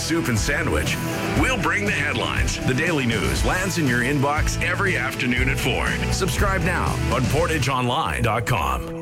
soup and sandwich. We'll bring the headlines. The Daily News lands in your inbox every afternoon at 4. Subscribe now on PortageOnline.com.